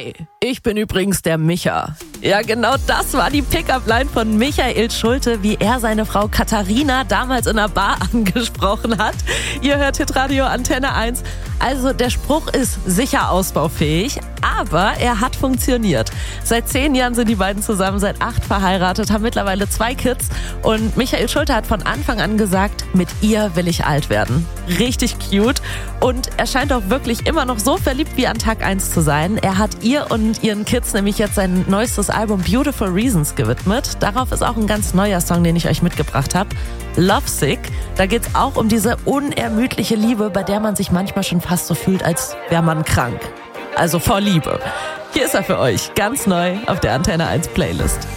Hey, ich bin übrigens der Micha. Ja, genau das war die Pickup-Line von Michael Schulte, wie er seine Frau Katharina damals in der Bar angesprochen hat. Ihr hört Hitradio Antenne 1. Also der Spruch ist sicher ausbaufähig, aber er hat funktioniert. Seit 10 Jahren sind die beiden zusammen, seit 8 verheiratet, haben mittlerweile 2 Kids. Und Michael Schulte hat von Anfang an gesagt, mit ihr will ich alt werden. Richtig cute. Und er scheint auch wirklich immer noch so verliebt wie an Tag 1 zu sein. Er hat ihr und ihren Kids nämlich jetzt sein neuestes Album Beautiful Reasons gewidmet. Darauf ist auch ein ganz neuer Song, den ich euch mitgebracht habe. Lovesick. Da geht's auch um diese unermüdliche Liebe, bei der man sich manchmal schon fast so fühlt, als wäre man krank. Also vor Liebe. Hier ist er für euch, ganz neu auf der Antenne 1 Playlist.